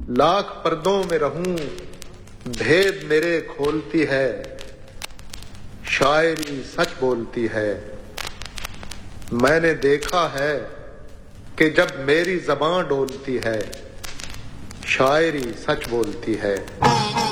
लाख पर्दों में रहूं भेद मेरे खोलती है, शायरी सच बोलती है। मैंने देखा है कि जब मेरी ज़बां डोलती है, शायरी सच बोलती है।